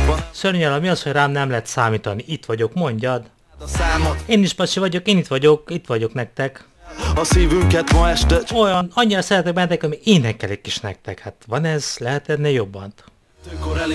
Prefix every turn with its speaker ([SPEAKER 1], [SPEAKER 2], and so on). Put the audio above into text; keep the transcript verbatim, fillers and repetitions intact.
[SPEAKER 1] Szörnyel, mi az, hogy rám nem lehet számítani? Itt vagyok, mondjad. Én is pasi vagyok, én itt vagyok, itt vagyok nektek.
[SPEAKER 2] A szívünket ma este
[SPEAKER 1] olyan, annyira szeretek bennetek, hogy énekelik is nektek. Hát van ez, lehet ennél jobban?